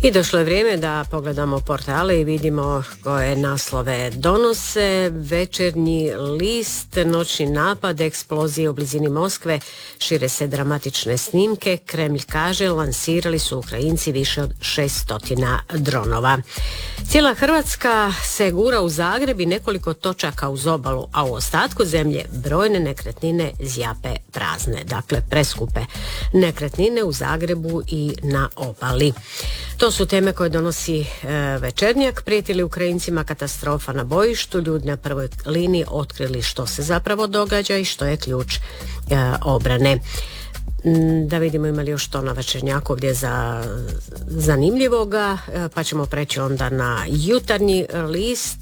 I došlo je vrijeme da pogledamo portale i vidimo koje naslove donose. Večernji list, noćni napad, eksplozije u blizini Moskve, šire se dramatične snimke. Kremlj kaže, lansirali su Ukrajinci više od 600 dronova. Cijela Hrvatska se gura u Zagreb i nekoliko točaka uz obalu, a u ostatku zemlje brojne nekretnine zjape prazne. Dakle, preskupe nekretnine u Zagrebu i na obali. To su teme koje donosi Večernjak. Prijeti li Ukrajincima katastrofa na bojištu? Ljudi na prvoj liniji otkrili što se zapravo događa i što je ključ obrane. Da vidimo ima li još to na Večernjaku ovdje za zanimljivoga, pa ćemo preći onda na Jutarnji list.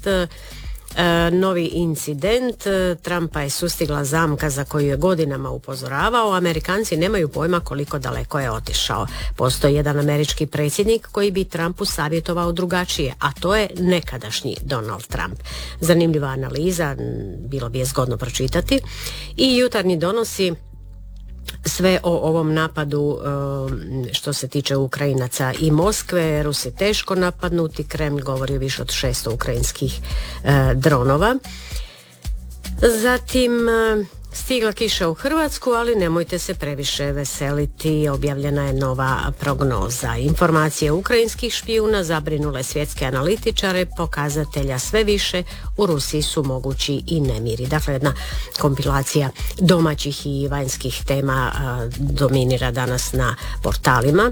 Novi incident, Trumpa je sustigla zamka za koju je godinama upozoravao. Amerikanci nemaju pojma koliko daleko je otišao. Postoji jedan američki predsjednik koji bi Trumpu savjetovao drugačije, a to je nekadašnji Donald Trump. Zanimljiva analiza, bilo bi je zgodno pročitati. I Jutarnji donosi sve o ovom napadu što se tiče Ukrajinaca i Moskve. Rusi teško napadnuti, Kremlj govori više od 600 ukrajinskih dronova. Zatim stigla kiša u Hrvatsku, ali nemojte se previše veseliti, objavljena je nova prognoza. Informacije ukrajinskih špijuna zabrinule svjetske analitičare, pokazatelja sve više, u Rusiji su mogući i nemiri. Dakle, jedna kompilacija domaćih i vanjskih tema dominira danas na portalima.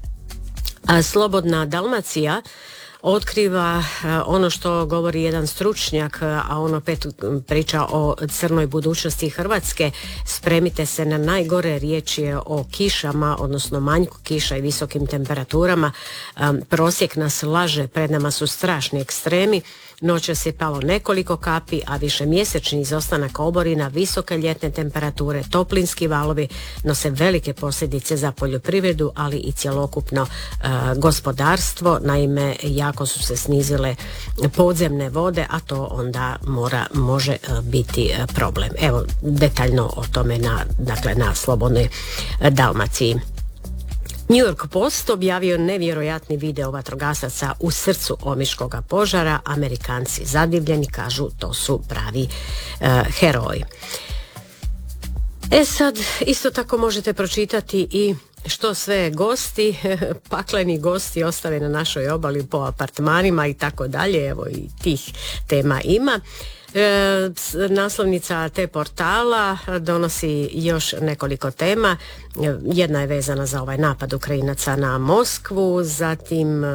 Slobodna Dalmacija otkriva ono što govori jedan stručnjak, a on opet priča o crnoj budućnosti Hrvatske. Spremite se na najgore, riječ je o kišama, odnosno manjku kiša i visokim temperaturama. Prosjek nas laže, pred nama su strašni ekstremi. Noćas je palo nekoliko kapi, a višemjesečni izostanak oborina, visoke ljetne temperature, toplinski valovi nose velike posljedice za poljoprivredu, ali i cjelokupno gospodarstvo. Naime, jako su se snizile podzemne vode, a to onda može biti problem. Evo, detaljno o tome na Slobodnoj Dalmaciji. New York Post objavio nevjerojatni video vatrogasaca u srcu omiškoga požara. Amerikanci zadivljeni, kažu to su pravi heroji. Sad isto tako možete pročitati i što sve gosti, pakleni gosti ostave na našoj obali po apartmanima i tako dalje. Evo i tih tema ima. Naslovnica te portala donosi još nekoliko tema. Jedna je vezana za ovaj napad Ukrajinaca na Moskvu, zatim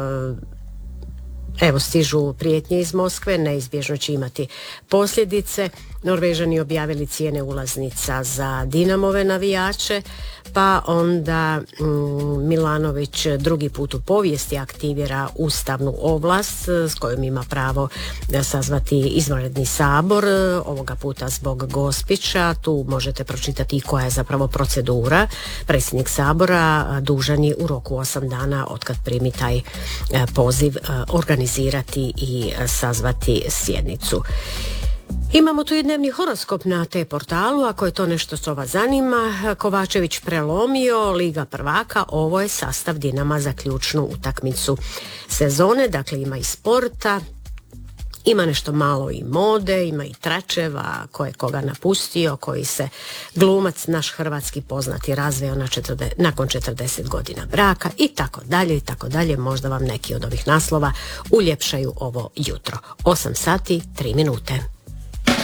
stižu prijetnje iz Moskve, neizbježno će imati posljedice. Norvežani objavili cijene ulaznica za Dinamove navijače, pa onda Milanović drugi put u povijesti aktivira ustavnu ovlast s kojom ima pravo sazvati izvanredni sabor, ovoga puta zbog Gospića. Tu možete pročitati i koja je zapravo procedura. Predsjednik sabora dužan je u roku 8 dana otkad primi taj poziv organizirati i sazvati sjednicu. Imamo tu i dnevni horoskop na te portalu, ako je to nešto što vas zanima. Kovačević prelomio, Liga prvaka, ovo je sastav Dinama za ključnu utakmicu sezone, dakle ima i sporta, ima nešto malo i mode, ima i tračeva, ko je koga napustio, koji se glumac naš hrvatski poznati razveo nakon 40 godina braka i tako dalje. Možda vam neki od ovih naslova uljepšaju ovo jutro. 8 sati, 3 minute.